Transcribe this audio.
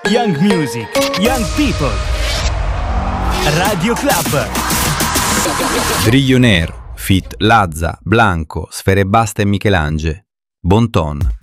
Young music, young people. Radio Club. Drillionaire, Fit Lazza, Blanco, Sfere Basta e Michelangelo. Bon ton.